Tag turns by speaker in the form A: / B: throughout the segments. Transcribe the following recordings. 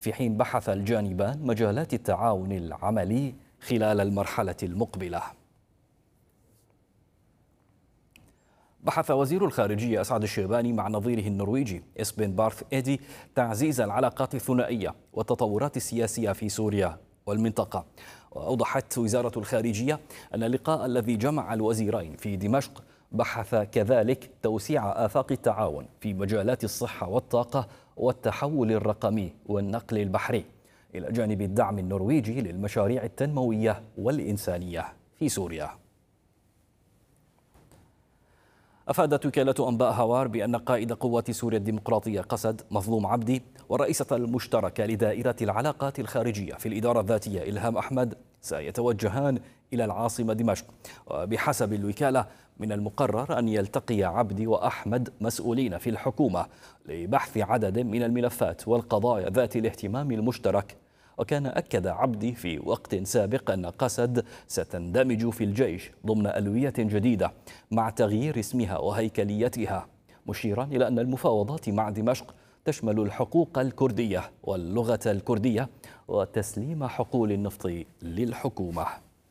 A: في حين بحث الجانبان مجالات التعاون العملي خلال المرحلة المقبلة. بحث وزير الخارجية أسعد الشيباني مع نظيره النرويجي إسبين بارث إيدي تعزيز العلاقات الثنائية والتطورات السياسية في سوريا والمنطقة. وأوضحت وزارة الخارجية أن اللقاء الذي جمع الوزيرين في دمشق بحث كذلك توسيع آفاق التعاون في مجالات الصحة والطاقة والتحول الرقمي والنقل البحري، إلى جانب الدعم النرويجي للمشاريع التنموية والإنسانية في سوريا. أفادت وكالة أنباء هوار بأن قائد قوات سوريا الديمقراطية قسد مظلوم عبدي والرئيسة المشتركة لدائرة العلاقات الخارجية في الإدارة الذاتية إلهام أحمد سيتوجهان إلى العاصمة دمشق. وبحسب الوكالة من المقرر أن يلتقي عبدي وأحمد مسؤولين في الحكومة لبحث عدد من الملفات والقضايا ذات الاهتمام المشترك. وكان أكد عبدي في وقت سابق أن قسد ستندمج في الجيش ضمن ألوية جديدة مع تغيير اسمها وهيكليتها، مشيرا إلى أن المفاوضات مع دمشق تشمل الحقوق الكردية واللغة الكردية وتسليم حقول النفط للحكومة.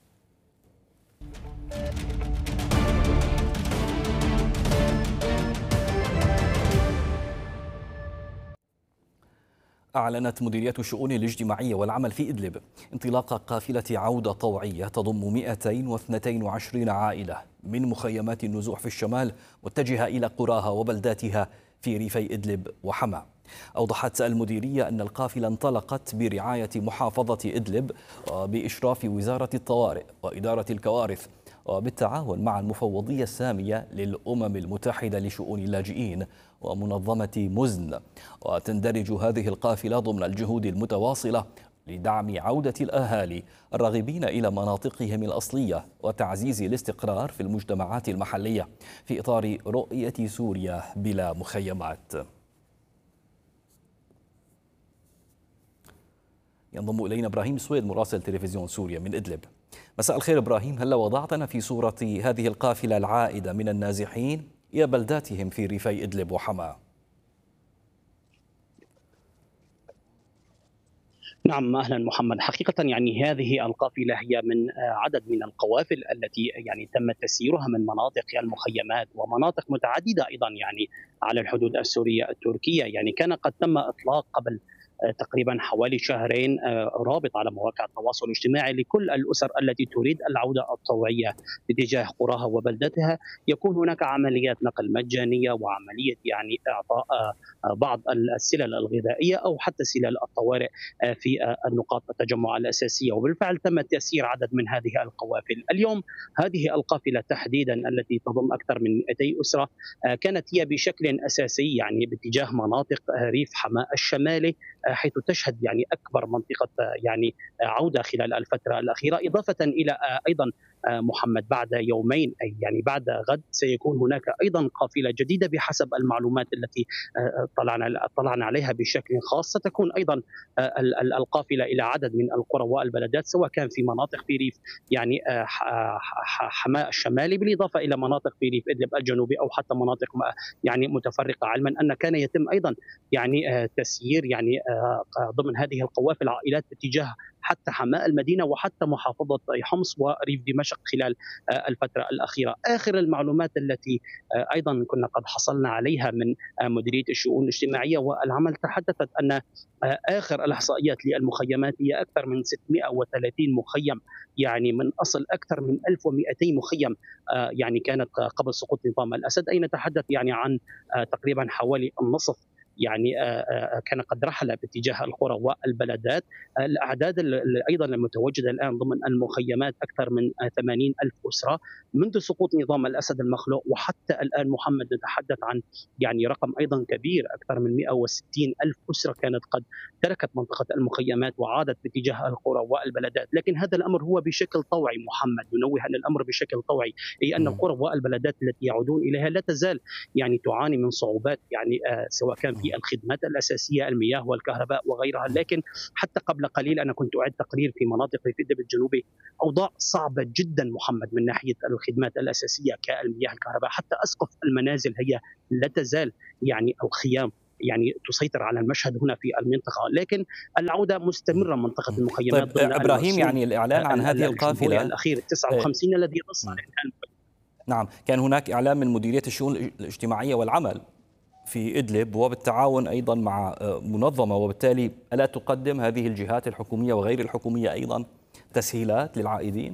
A: أعلنت مديرية الشؤون الاجتماعية والعمل في إدلب انطلاق قافلة عودة طوعية تضم 222 عائلة من مخيمات النزوح في الشمال متجهة إلى قراها وبلداتها في ريفي إدلب وحما. أوضحت المديرية أن القافلة انطلقت برعاية محافظة إدلب وبإشراف وزارة الطوارئ وإدارة الكوارث وبالتعاون مع المفوضية السامية للأمم المتحدة لشؤون اللاجئين ومنظمة مزن. وتندرج هذه القافلة ضمن الجهود المتواصلة لدعم عودة الأهالي الراغبين إلى مناطقهم الأصلية وتعزيز الاستقرار في المجتمعات المحلية في إطار رؤية سوريا بلا مخيمات. ينضم إلينا إبراهيم سويد مراسل تلفزيون سوريا من إدلب. مساء الخير إبراهيم، هل وضعتنا في صورة هذه القافلة العائدة من النازحين إلى بلداتهم في ريفي إدلب وحما؟
B: نعم، أهلا محمد. حقيقة يعني هذه القافلة هي من عدد من القوافل التي يعني تم تسييرها من مناطق المخيمات ومناطق متعددة أيضا يعني على الحدود السورية التركية. يعني كان قد تم إطلاق قبل تقريبا حوالي شهرين رابط على مواقع التواصل الاجتماعي لكل الأسر التي تريد العودة الطوعية باتجاه قراها وبلدتها. يكون هناك عمليات نقل مجانية وعملية يعني إعطاء بعض السلل الغذائية أو حتى سلال الطوارئ في النقاط التجمع الأساسية. وبالفعل تم تسيير عدد من هذه القوافل. اليوم هذه القافلة تحديدا التي تضم أكثر من 200 أسرة كانت هي بشكل أساسي يعني باتجاه مناطق ريف حماة الشمالي، حيث تشهد يعني أكبر منطقة يعني عودة خلال الفترة الأخيرة. إضافة إلى أيضا محمد بعد يومين أي يعني بعد غد سيكون هناك أيضا قافلة جديدة بحسب المعلومات التي طلعنا عليها بشكل خاص. ستكون أيضا القافلة إلى عدد من القرى والبلدات سواء كان في مناطق في ريف يعني حماة الشمالي بالإضافة إلى مناطق في ريف إدلب الجنوبي أو حتى مناطق يعني متفرقة، علما أن كان يتم أيضا يعني تسيير يعني ضمن هذه القوافل عائلات باتجاه حتى حماة المدينة وحتى محافظة حمص وريف دمشق خلال الفترة الأخيرة. آخر المعلومات التي أيضا كنا قد حصلنا عليها من مديرية الشؤون الاجتماعية والعمل تحدثت أن آخر الإحصائيات للمخيمات هي أكثر من 630 مخيم، يعني من أصل أكثر من 1200 مخيم يعني كانت قبل سقوط نظام الأسد، أي نتحدث يعني عن تقريبا حوالي النصف يعني كان قد رحل باتجاه القرى والبلدات. الأعداد أيضا المتواجدة الآن ضمن المخيمات أكثر من 80 ألف أسرة منذ سقوط نظام الأسد المخلوع، وحتى الآن محمد نتحدث عن يعني رقم أيضا كبير، أكثر من 160 ألف أسرة كانت قد تركت منطقة المخيمات وعادت باتجاه القرى والبلدات. لكن هذا الأمر هو بشكل طوعي محمد، ننوه أن الأمر بشكل طوعي، أي أن القرى والبلدات التي يعودون إليها لا تزال يعني تعاني من صعوبات يعني سواء كان في الخدمات الأساسية المياه والكهرباء وغيرها. لكن حتى قبل قليل أنا كنت أعد تقرير في مناطق في إدلب الجنوبي، أوضاع صعبة جدا محمد من ناحية الخدمات الأساسية كالمياه الكهرباء، حتى أسقف المنازل هي لا تزال يعني الخيام يعني تسيطر على المشهد هنا في المنطقة، لكن العودة مستمرة منطقة المخيمات
A: طيب
B: ضمن
A: إبراهيم،
B: المرسوم
A: يعني الإعلان عن هذه
B: الجمهوري
A: القافلة،
B: الأخير
A: آه،
B: 59 الذي نص على
A: نعم
B: إنهاء.
A: نعم، كان هناك إعلان من مديرية الشؤون الاجتماعية والعمل في إدلب وبالتعاون أيضا مع منظمة، وبالتالي ألا تقدم هذه الجهات الحكومية وغير الحكومية أيضا تسهيلات للعائدين؟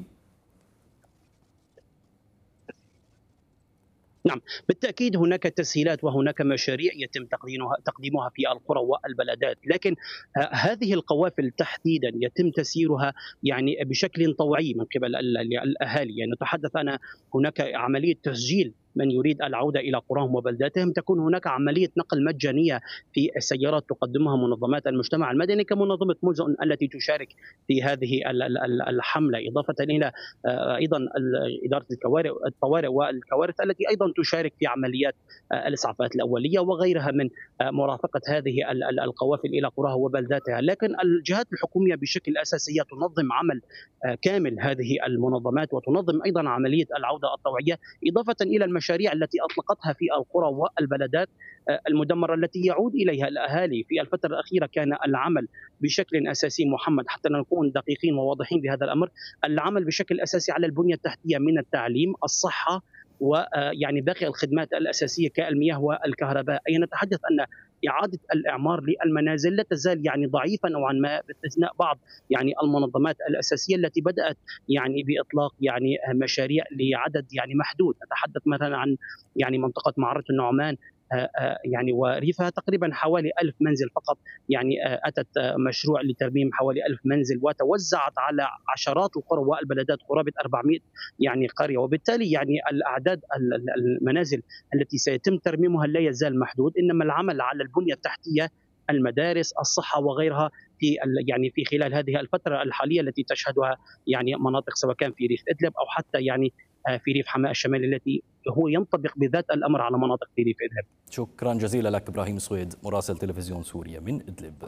B: نعم، بالتأكيد هناك تسهيلات وهناك مشاريع يتم تقديمها في القرى والبلدات، لكن هذه القوافل تحديدا يتم تسييرها يعني بشكل طوعي من قبل الأهالي. يعني نتحدث أنا هناك عملية تسجيل من يريد العودة إلى قراهم وبلداتهم، تكون هناك عملية نقل مجانية في السيارات تقدمها منظمات المجتمع المدني كمنظمة مزن التي تشارك في هذه الحملة، إضافة إلى أيضا إدارة الطوارئ والكوارث التي أيضا تشارك في عمليات الإسعافات الأولية وغيرها من مرافقة هذه القوافل إلى قراها وبلداتها. لكن الجهات الحكومية بشكل أساسي تنظم عمل كامل هذه المنظمات، وتنظم أيضا عملية العودة الطوعية، إضافة إلى المشاريع التي أطلقتها في القرى والبلدات المدمرة التي يعود إليها الأهالي. في الفترة الأخيرة كان العمل بشكل أساسي، محمد، حتى نكون دقيقين وواضحين بهذا الأمر، العمل بشكل أساسي على البنية التحتية من التعليم، الصحة، ويعني باقي الخدمات الأساسية كالمياه والكهرباء. أي نتحدث أن إعادة الإعمار للمنازل لا تزال يعني ضعيفة نوعا ما، باستثناء بعض يعني المنظمات الأساسية التي بدأت يعني بإطلاق يعني مشاريع لعدد يعني محدود. نتحدث مثلا عن يعني منطقة معرة النعمان يعني وريفها تقريبا حوالي 1000 منزل فقط، يعني أتت مشروع لترميم حوالي 1000 منزل وتوزعت على عشرات القرى والبلدات قرابة 400 يعني قرية. وبالتالي يعني الأعداد المنازل التي سيتم ترميمها لا يزال محدود، إنما العمل على البنية التحتية، المدارس، الصحة وغيرها في يعني في خلال هذه الفترة الحالية التي تشهدها يعني مناطق سواء كان في ريف إدلب أو حتى يعني في ريف حماة الشمالي التي هو ينطبق بذات الأمر على مناطق في ريف إدلب.
A: شكرا جزيلا لك إبراهيم سويد، مراسل تلفزيون سوريا من إدلب.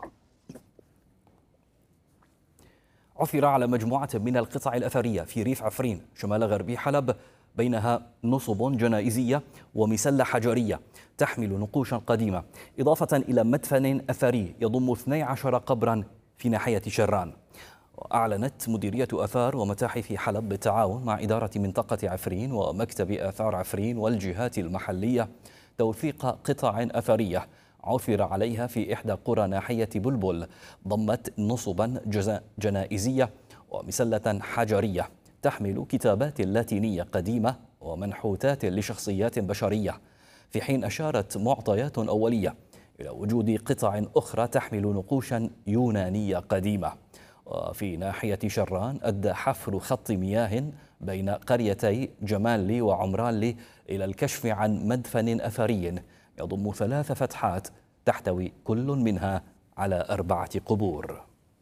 A: عثر على مجموعة من القطع الأثرية في ريف عفرين شمال غربي حلب، بينها نصب جنائزية ومسلة حجرية تحمل نقوشا قديمة، إضافة إلى مدفن أثري يضم 12 قبرا في ناحية شران. وأعلنت مديرية آثار ومتاحف حلب بالتعاون مع إدارة منطقة عفرين ومكتب آثار عفرين والجهات المحلية توثيق قطع أثرية عثر عليها في إحدى قرى ناحية بلبل، ضمت نصبا جنائزية ومسلة حجرية تحمل كتابات لاتينية قديمة ومنحوتات لشخصيات بشرية، في حين أشارت معطيات أولية إلى وجود قطع أخرى تحمل نقوشا يونانية قديمة. وفي ناحية شران أدى حفر خط مياه بين قريتي جمالي وعمرانلي إلى الكشف عن مدفن أثري يضم 3 فتحات تحتوي كل منها على 4 قبور.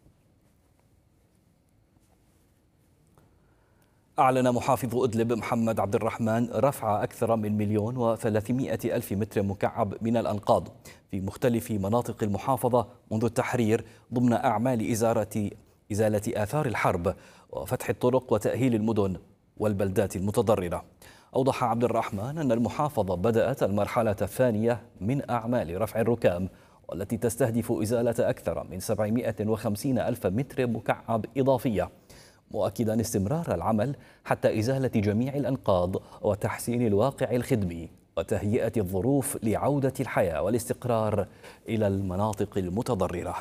A: أعلن محافظ إدلب محمد عبد الرحمن رفع أكثر من 1,300,000 متر مكعب من الأنقاض في مختلف مناطق المحافظة منذ التحرير، ضمن أعمال إزالة آثار الحرب وفتح الطرق وتأهيل المدن والبلدات المتضررة. أوضح عبد الرحمن أن المحافظة بدأت المرحلة الثانية من أعمال رفع الركام، والتي تستهدف إزالة أكثر من 750,000 متر مكعب إضافية، مؤكدا استمرار العمل حتى إزالة جميع الأنقاض وتحسين الواقع الخدمي وتهيئة الظروف لعودة الحياة والاستقرار إلى المناطق المتضررة.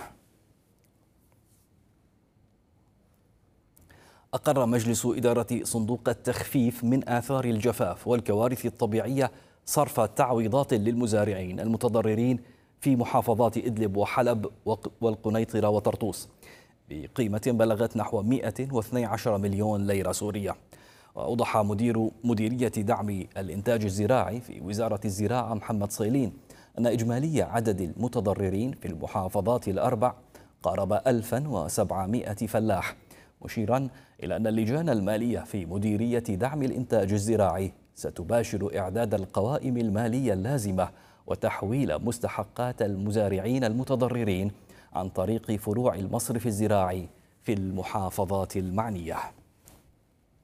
A: أقر مجلس إدارة صندوق التخفيف من آثار الجفاف والكوارث الطبيعية صرف تعويضات للمزارعين المتضررين في محافظات إدلب وحلب والقنيطرة وطرطوس بقيمة بلغت نحو 112 مليون ليرة سورية. وأوضح مدير مديرية دعم الإنتاج الزراعي في وزارة الزراعة محمد صيلين أن إجمالي عدد المتضررين في المحافظات ال4 قارب 1700 فلاح، مشيرا إلى أن اللجان المالية في مديرية دعم الإنتاج الزراعي ستباشر إعداد القوائم المالية اللازمة وتحويل مستحقات المزارعين المتضررين عن طريق فروع المصرف الزراعي في المحافظات المعنية.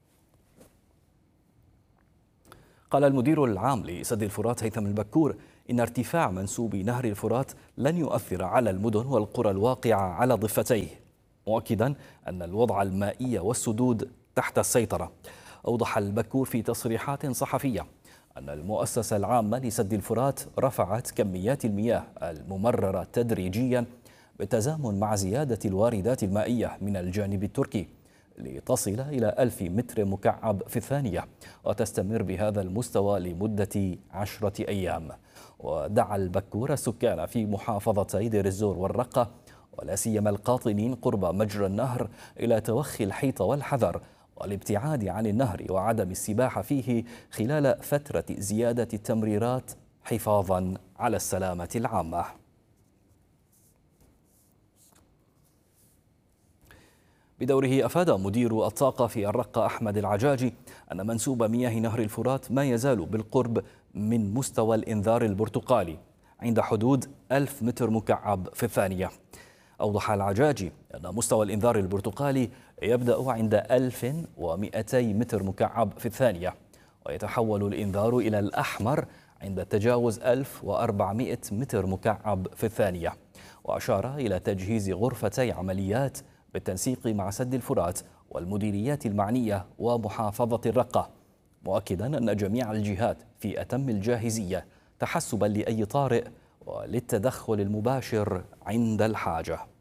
A: قال المدير العام لسد الفرات هيثم البكور إن ارتفاع منسوب نهر الفرات لن يؤثر على المدن والقرى الواقعة على ضفتيه، مؤكدا أن الوضع المائي والسدود تحت السيطرة. أوضح البكور في تصريحات صحفية أن المؤسسة العامة لسد الفرات رفعت كميات المياه الممررة تدريجيا بالتزامن مع زيادة الواردات المائية من الجانب التركي لتصل إلى 1000 متر مكعب في الثانية، وتستمر بهذا المستوى لمدة 10 أيام. ودعا البكور السكان في محافظتي دير الزور والرقة ولا سيما القاطنين قرب مجرى النهر إلى توخي الحيطة والحذر والابتعاد عن النهر وعدم السباحة فيه خلال فترة زيادة التمريرات حفاظا على السلامة العامة. بدوره أفاد مدير الطاقة في الرقة أحمد العجاجي أن منسوب مياه نهر الفرات ما يزال بالقرب من مستوى الإنذار البرتقالي عند حدود 1000 متر مكعب في الثانية. أوضح العجاجي أن مستوى الإنذار البرتقالي يبدأ عند 1200 متر مكعب في الثانية، ويتحول الإنذار إلى الأحمر عند تجاوز 1400 متر مكعب في الثانية. وأشار إلى تجهيز غرفتي عمليات بالتنسيق مع سد الفرات والمديريات المعنية ومحافظة الرقة، مؤكدا أن جميع الجهات في أتم الجاهزية تحسبا لأي طارئ وللتدخل المباشر عند الحاجة.